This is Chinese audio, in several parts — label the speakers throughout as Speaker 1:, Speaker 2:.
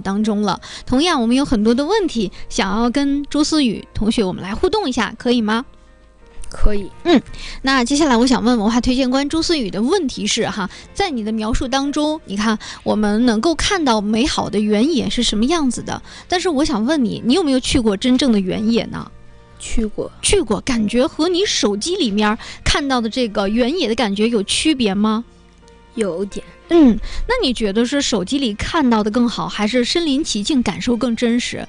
Speaker 1: 当中了。同样，我们有很多的问题想要跟朱思雨同学我们来互动一下，可以吗？
Speaker 2: 可以。
Speaker 1: 那接下来我想问文化推荐官朱思雨的问题是哈，在你的描述当中，你看我们能够看到美好的原野是什么样子的，但是我想问你，你有没有去过真正的原野呢？
Speaker 2: 去过，
Speaker 1: 感觉和你手机里面看到的这个原野的感觉有区别吗？
Speaker 2: 有点。
Speaker 1: 那你觉得是手机里看到的更好，还是身临其境感受更真实？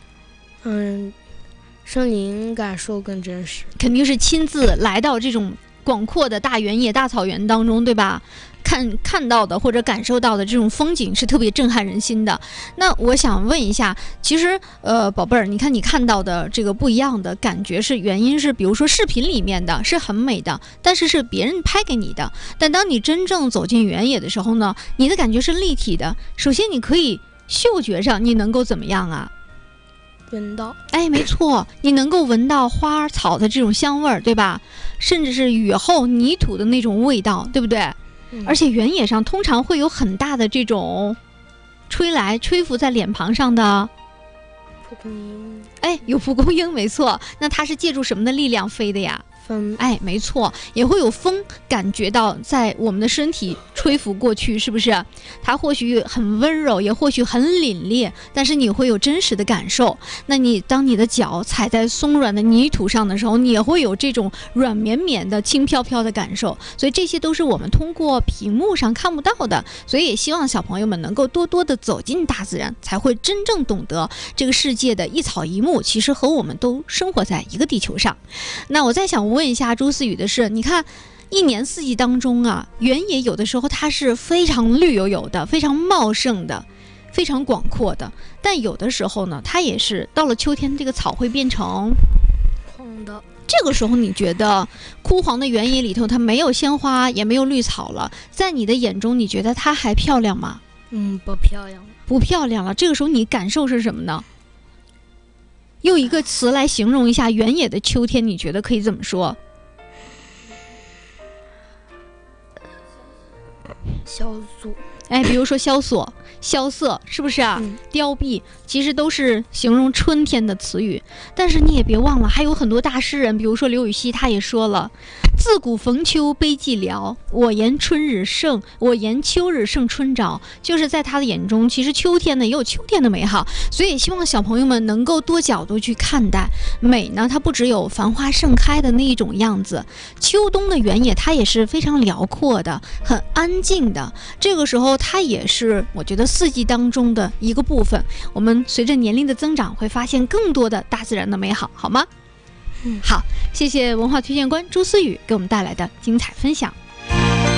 Speaker 2: 身临感受更真实。
Speaker 1: 肯定是亲自来到这种广阔的大原野、大草原当中，对吧？看到的或者感受到的这种风景是特别震撼人心的。那我想问一下，其实宝贝儿，你看你看到的这个不一样的感觉是原因是，比如说视频里面的是很美的，但是是别人拍给你的。但当你真正走进原野的时候呢，你的感觉是立体的。首先你可以嗅觉上你能够怎么样啊？
Speaker 2: 闻到。
Speaker 1: 没错，你能够闻到花草的这种香味儿，对吧？甚至是雨后泥土的那种味道，对不对？而且原野上通常会有很大的这种吹拂在脸庞上的
Speaker 2: 蒲公英。
Speaker 1: 有蒲公英，没错。那它是借助什么的力量飞的呀？
Speaker 2: 风。
Speaker 1: 没错，也会有风感觉到在我们的身体吹拂过去，是不是？它或许很温柔，也或许很凛冽，但是你会有真实的感受。那当你的脚踩在松软的泥土上的时候，你也会有这种软绵绵的轻飘飘的感受。所以这些都是我们通过屏幕上看不到的，所以也希望小朋友们能够多多的走进大自然，才会真正懂得这个世界的一草一木其实和我们都生活在一个地球上。那我再想问一下朱思雨的是，你看一年四季当中啊，原野有的时候它是非常绿油油的，非常茂盛的，非常广阔的，但有的时候呢，它也是到了秋天，这个草会变成
Speaker 2: 黄的。
Speaker 1: 这个时候你觉得枯黄的原野里头它没有鲜花也没有绿草了，在你的眼中你觉得它还漂亮吗？
Speaker 2: 不漂亮。
Speaker 1: 不漂亮了。这个时候你感受是什么呢？用一个词来形容一下原野的秋天，你觉得可以怎么说？
Speaker 2: 萧索。
Speaker 1: 比如说萧索、萧瑟，是不是啊？凋敝，其实都是形容春天的词语。但是你也别忘了，还有很多大诗人，比如说刘禹锡，他也说了：“自古逢秋悲寂寥，我言秋日胜春朝。”就是在他的眼中，其实秋天呢也有秋天的美好。所以也希望小朋友们能够多角度去看待美呢，它不只有繁花盛开的那一种样子。秋冬的原野它也是非常辽阔的，很安静的。这个时候它也是我觉得四季当中的一个部分。我们随着年龄的增长，会发现更多的大自然的美好，好吗？好，谢谢文化推荐官朱思雨给我们带来的精彩分享。